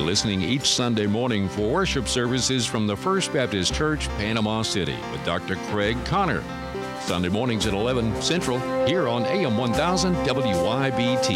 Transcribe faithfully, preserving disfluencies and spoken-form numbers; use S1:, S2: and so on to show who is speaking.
S1: listening each Sunday morning for worship services from the First Baptist Church, Panama City, with Doctor Craig Connor. Sunday mornings at eleven Central, here on A M one thousand W Y B T.